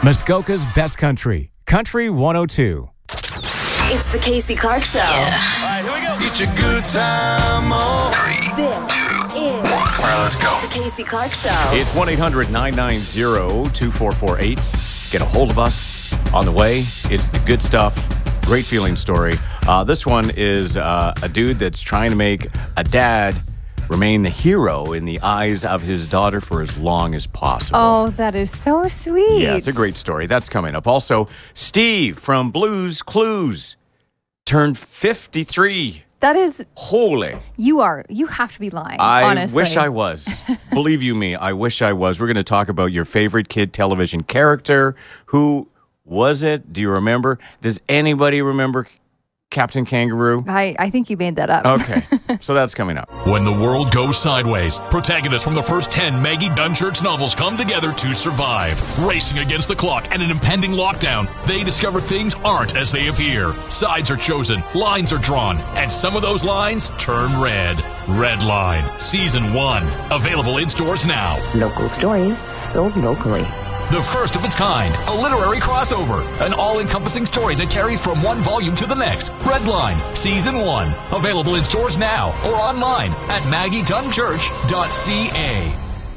Muskoka's Best Country, Country 102. It's the Casey Clark Show. Yeah. All right, here we go. It's a good time on. This is All right, let's go. the Casey Clark Show. It's 1-800-990-2448. Get a hold of us on the way. It's the good stuff. Great feeling story. This one is a dude that's trying to make a dad remain the hero in the eyes of his daughter for as long as possible. Oh, that is so sweet. Yeah, it's a great story. That's coming up. Also, Steve from Blues Clues turned 53. That is, Holy. you have to be lying, I honestly. wish I was. Believe you me, I wish I was. We're going to talk about your favorite kid television character. Who was it? Do you remember? Does anybody remember Captain Kangaroo? I think you made that up. Okay, so that's coming up. When the world goes sideways, protagonists from the first 10 Maggie Dunchurch novels come together to survive. Racing against the clock and an impending lockdown, they discover things aren't as they appear. Sides are chosen, lines are drawn, and some of those lines turn red. Red Line, Season 1. Available in stores now. Local stories sold locally. The first of its kind, a literary crossover, an all-encompassing story that carries from one volume to the next. Red Line, Season 1, available in stores now or online at maggiedunchurch.ca.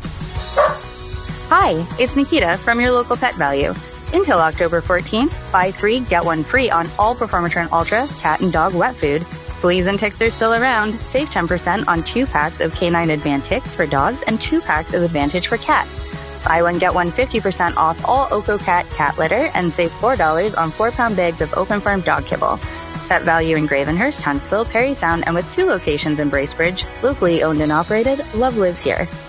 Hi, it's Nikita from your local Pet Value. Until October 14th, buy 3, get 1 free on all Performatrin Ultra cat and dog wet food. Fleas and ticks are still around. Save 10% on 2 packs of K9 Advantix for dogs and 2 packs of Advantage for cats. Buy 1, get 1 50% off all OcoCat cat litter and save $4 on 4-pound bags of Open Farm dog kibble. Pet Value in Gravenhurst, Huntsville, Perry Sound, and with 2 locations in Bracebridge, locally owned and operated, love lives here.